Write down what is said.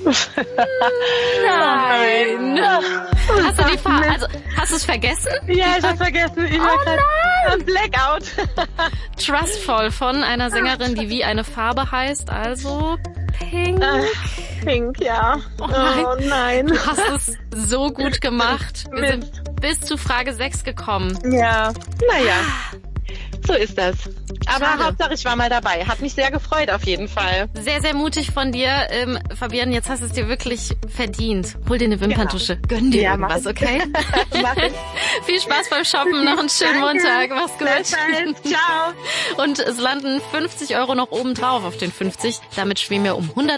Nein. Hast du die Farbe, also hast du es vergessen? Ja, ich hab's vergessen. Ich war gerade am Blackout. Trustful von einer Sängerin, die wie eine Farbe heißt, also Pink. Pink, ja. Oh nein. Du Du hast es so gut gemacht. Wir sind bis zu Frage 6 gekommen. Ja, naja. So ist das. Aber Schade. Hauptsache, ich war mal dabei. Hat mich sehr gefreut auf jeden Fall. Sehr, sehr mutig von dir. Fabian, jetzt hast du es dir wirklich verdient. Hol dir eine Wimperntusche. Gönn dir irgendwas, okay? Mach ich. Viel Spaß beim Shoppen. Noch einen schönen Montag. Mach's gut. Ciao. Und es landen 50 € noch oben drauf auf den 50. Damit schweben wir um 100